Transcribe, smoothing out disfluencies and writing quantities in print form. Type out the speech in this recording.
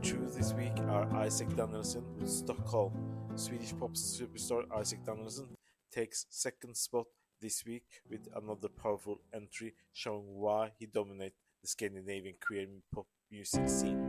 two this week are Isaac Danielson with Stockholm. Swedish pop superstar Isaac Danielson takes second spot this week with another powerful entry showing why he dominates the Scandinavian queer pop music scene.